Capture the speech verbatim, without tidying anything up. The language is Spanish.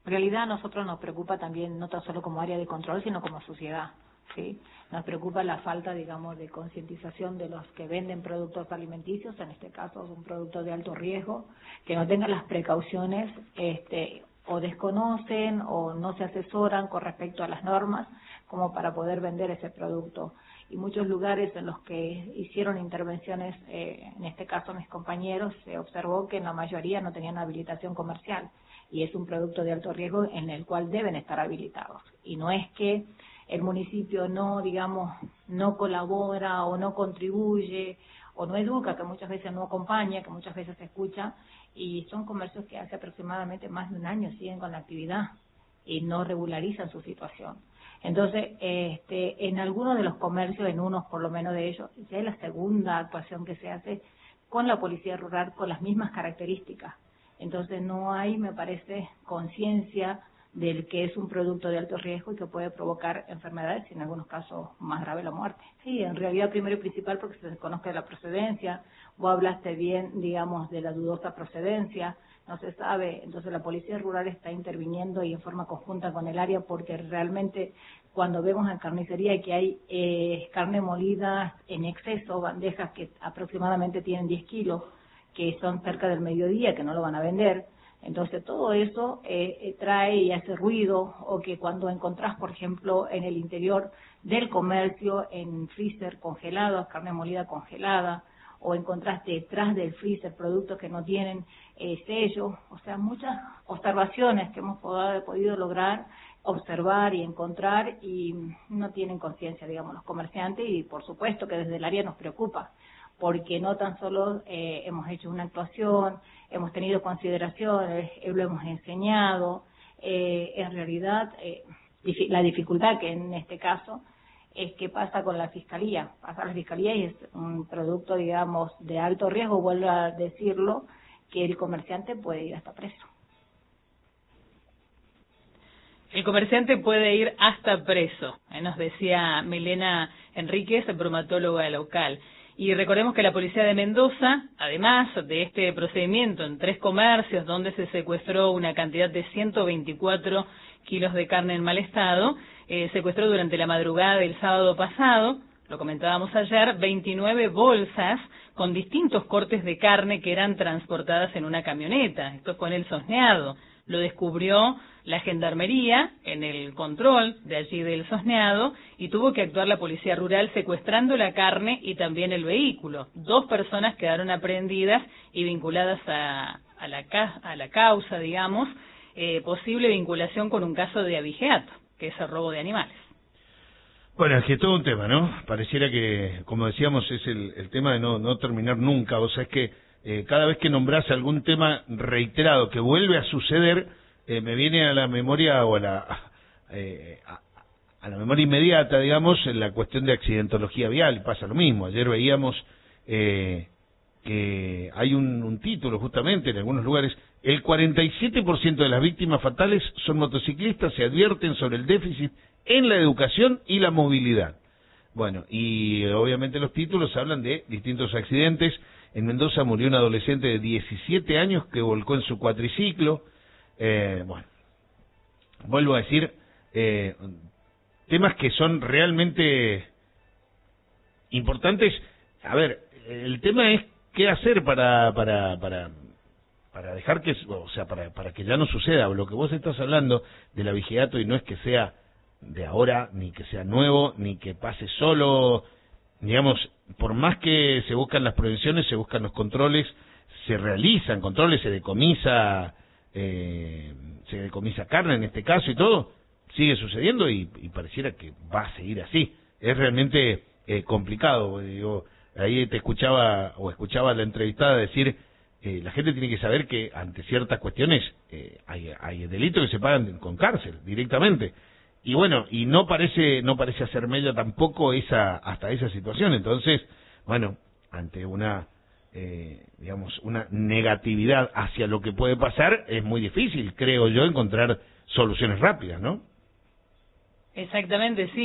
En realidad a nosotros nos preocupa también, no tan solo como área de control, sino como sociedad, ¿sí? Nos preocupa la falta, digamos, de concientización de los que venden productos alimenticios, en este caso es un producto de alto riesgo, que no tengan las precauciones, este, o desconocen o no se asesoran con respecto a las normas como para poder vender ese producto. Y muchos lugares en los que hicieron intervenciones, eh, en este caso mis compañeros, se observó que en la mayoría no tenían habilitación comercial y es un producto de alto riesgo en el cual deben estar habilitados. Y no es que el municipio no, digamos, no colabora o no contribuye o no educa, que muchas veces no acompaña, que muchas veces se escucha, y son comercios que hace aproximadamente más de un año siguen con la actividad y no regularizan su situación. Entonces, este, en algunos de los comercios, en unos por lo menos de ellos, ya es la segunda actuación que se hace con la policía rural con las mismas características. Entonces, no hay, me parece, conciencia del que es un producto de alto riesgo y que puede provocar enfermedades y en algunos casos más grave la muerte. Sí, en realidad primero y principal porque se desconozca la procedencia, vos hablaste bien, digamos, de la dudosa procedencia, no se sabe, entonces la policía rural está interviniendo y en forma conjunta con el área porque realmente cuando vemos en carnicería que hay eh, carne molida en exceso, bandejas que aproximadamente tienen diez kilos, que son cerca del mediodía, que no lo van a vender, entonces todo eso eh, trae y hace ruido, o que cuando encontrás, por ejemplo, en el interior del comercio, en freezer congelados, carne molida congelada, o encontrás detrás del freezer productos que no tienen eh, sello, o sea, muchas observaciones que hemos podido, podido lograr observar y encontrar y no tienen conciencia, digamos, los comerciantes, y por supuesto que desde el área nos preocupa, porque no tan solo eh, hemos hecho una actuación, hemos tenido consideraciones, eh, lo hemos enseñado, eh, en realidad eh, la dificultad que en este caso es que pasa con la fiscalía, pasa a la fiscalía y es un producto, digamos, de alto riesgo, vuelvo a decirlo, que el comerciante puede ir hasta preso. El comerciante puede ir hasta preso, eh, nos decía Milena Enríquez, bromatóloga local. Y recordemos que la policía de Mendoza, además de este procedimiento en tres comercios donde se secuestró una cantidad de ciento veinticuatro kilos de carne en mal estado, eh, secuestró durante la madrugada del sábado pasado, lo comentábamos ayer, veintinueve bolsas con distintos cortes de carne que eran transportadas en una camioneta. Esto fue en el Sosneado. Lo descubrió la Gendarmería en el control de allí del Sosneado y tuvo que actuar la Policía Rural secuestrando la carne y también el vehículo. Dos personas quedaron aprehendidas y vinculadas a, a, la, a la causa, digamos, eh, posible vinculación con un caso de abigeato, que es el robo de animales. Bueno, es que todo un tema, ¿no? Pareciera que, como decíamos, es el, el tema de no, no terminar nunca. O sea, es que eh, cada vez que nombrás algún tema reiterado que vuelve a suceder, eh, me viene a la memoria o a la, eh, a, a la memoria inmediata, digamos, en la cuestión de accidentología vial. Pasa lo mismo. Ayer veíamos eh, que hay un, un título justamente en algunos lugares. El cuarenta y siete por ciento de las víctimas fatales son motociclistas, se advierten sobre el déficit en la educación y la movilidad. Bueno, y obviamente los títulos hablan de distintos accidentes. En Mendoza murió un adolescente de diecisiete años que volcó en su cuatriciclo. Eh, bueno, vuelvo a decir, eh, temas que son realmente importantes. A ver, el tema es qué hacer para para para para dejar que, o sea, para para que ya no suceda. Lo que vos estás hablando del abigeato, y no es que sea de ahora, ni que sea nuevo, ni que pase solo, digamos, por más que se buscan las prevenciones, se buscan los controles, se realizan controles, se decomisa, eh, se decomisa carne en este caso y todo, sigue sucediendo y, y pareciera que va a seguir así. Es realmente eh, complicado. Digo, ahí te escuchaba o escuchaba la entrevistada decir, eh, la gente tiene que saber que ante ciertas cuestiones eh, hay, hay delitos que se pagan con cárcel directamente. Y bueno, y no parece no parece hacer mella tampoco esa hasta esa situación. Entonces, bueno, ante una, eh, digamos, una negatividad hacia lo que puede pasar, es muy difícil, creo yo, encontrar soluciones rápidas, ¿no? Exactamente, sí.